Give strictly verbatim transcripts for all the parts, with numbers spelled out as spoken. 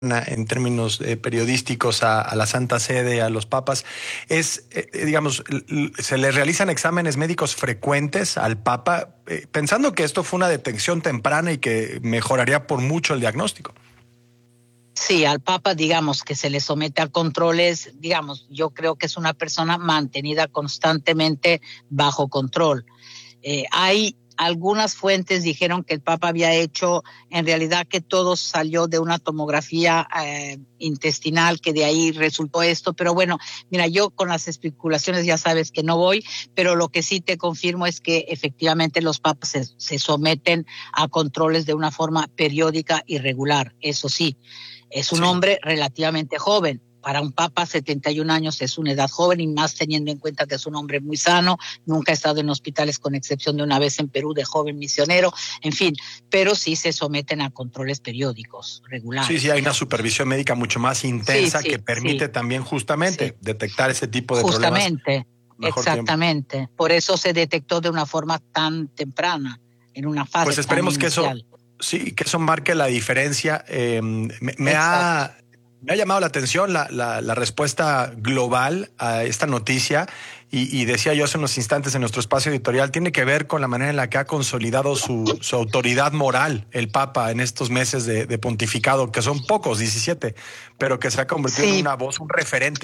en términos eh, periodísticos a, a la Santa Sede, a los papas, es, eh, digamos, se le realizan exámenes médicos frecuentes al Papa, eh, pensando que esto fue una detección temprana y que mejoraría por mucho el diagnóstico. Sí, al Papa, digamos, que se le somete a controles, digamos, yo creo que es una persona mantenida constantemente bajo control. Eh, hay algunas fuentes dijeron que el Papa había hecho, en realidad que todo salió de una tomografía eh, intestinal, que de ahí resultó esto, pero bueno, mira, yo con las especulaciones ya sabes que no voy, pero lo que sí te confirmo es que efectivamente los papas se, se someten a controles de una forma periódica y regular, eso sí, es un sí. hombre relativamente joven. Para un papa, setenta y un años es una edad joven, y más teniendo en cuenta que es un hombre muy sano, nunca ha estado en hospitales con excepción de una vez en Perú de joven misionero, en fin, pero sí se someten a controles periódicos, regulares. Sí, sí, hay una supervisión médica mucho más intensa sí, sí, que permite sí. también justamente sí. detectar ese tipo de justamente, problemas. Exactamente, tiempo. Por eso se detectó de una forma tan temprana, en una fase Pues esperemos tan que inicial. eso, sí, que eso marque la diferencia. Eh, me, me ha... Me ha llamado la atención la, la, la respuesta global a esta noticia y, y decía yo hace unos instantes en nuestro espacio editorial, tiene que ver con la manera en la que ha consolidado su, su autoridad moral el Papa en estos meses de, de pontificado, que son pocos, diecisiete, pero que se ha convertido sí. en una voz, un referente.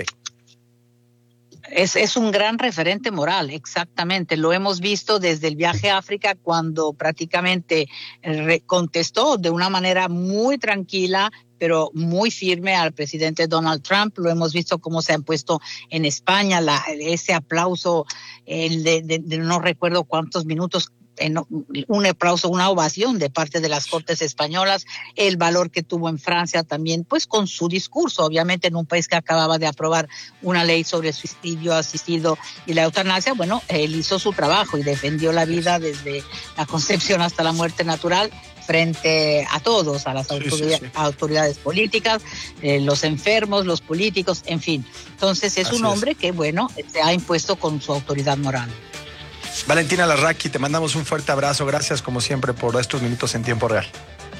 Es, es un gran referente moral, exactamente. Lo hemos visto desde el viaje a África, cuando prácticamente contestó de una manera muy tranquila, pero muy firme al presidente Donald Trump. Lo hemos visto cómo se han puesto en España, la, ese aplauso, el de, de, de no recuerdo cuántos minutos, en un aplauso, una ovación de parte de las Cortes españolas, el valor que tuvo en Francia también, pues con su discurso, obviamente en un país que acababa de aprobar una ley sobre el suicidio asistido y la eutanasia. Bueno, él hizo su trabajo y defendió la vida desde la concepción hasta la muerte natural, frente a todos, a las autoridades, sí, sí, sí. autoridades políticas, eh, los enfermos, los políticos, en fin. Entonces es Así un hombre es. que, bueno, se ha impuesto con su autoridad moral. Valentina Larraqui, te mandamos un fuerte abrazo. Gracias, como siempre, por estos minutos en tiempo real.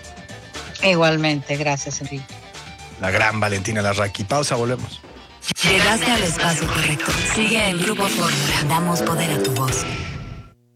Igualmente, gracias, Enrique. La gran Valentina Larraqui. Pausa, volvemos. Llegaste al espacio correcto. Sigue en Grupo Fórmula. Damos poder a tu voz.